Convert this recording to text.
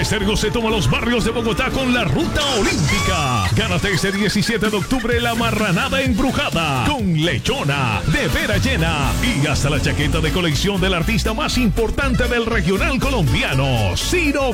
Sergo se toma los barrios de Bogotá con la Ruta Olímpica. Gánate este 17 de octubre la marranada embrujada con lechona, de vera llena y hasta la chaqueta de colección del artista más importante del regional colombiano, Ciro